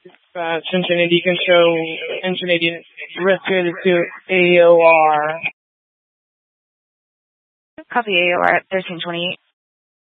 Cincinnati can show Cincinnati rescued to AOR. Copy AOR at 1328.